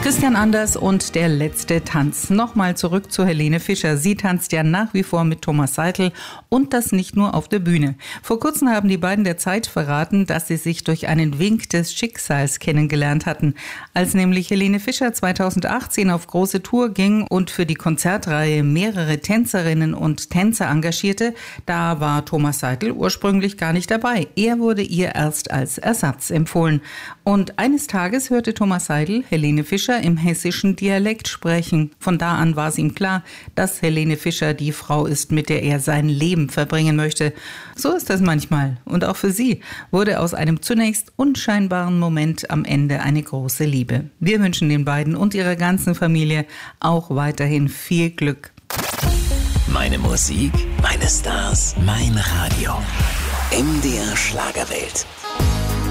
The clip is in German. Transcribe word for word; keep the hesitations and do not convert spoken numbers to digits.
Christian Anders und der letzte Tanz. Nochmal zurück zu Helene Fischer. Sie tanzt ja nach wie vor mit Thomas Seidel und das nicht nur auf der Bühne. Vor kurzem haben die beiden der Zeit verraten, dass sie sich durch einen Wink des Schicksals kennengelernt hatten. Als nämlich Helene Fischer zweitausendachtzehn auf große Tour ging und für die Konzertreihe mehrere Tänzerinnen und Tänzer engagierte, da war Thomas Seidel ursprünglich gar nicht dabei. Er wurde ihr erst als Ersatz empfohlen. Und eines Tages hörte Thomas Seidel Helene Fischer im hessischen Dialekt sprechen. Von da an war es ihm klar, dass Helene Fischer die Frau ist, mit der er sein Leben verbringen möchte. So ist das manchmal. Und auch für sie wurde aus einem zunächst unscheinbaren Moment am Ende eine große Liebe. Wir wünschen den beiden und ihrer ganzen Familie auch weiterhin viel Glück. Meine Musik, meine Stars, mein Radio. M D R Schlagerwelt.